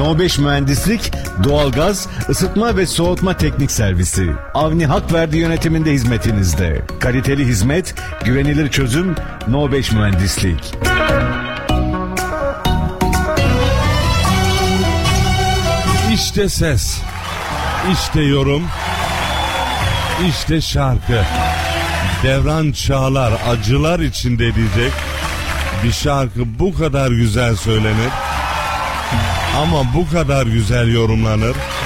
No 5 Mühendislik, doğalgaz, ısıtma ve soğutma teknik servisi. Avni Hakverdi yönetiminde hizmetinizde. Kaliteli hizmet, güvenilir çözüm, No 5 Mühendislik. İşte ses, işte yorum, işte şarkı. Devran Çağlar acılar içinde diyecek bir şarkı bu kadar güzel söylenir ama bu kadar güzel yorumlanır.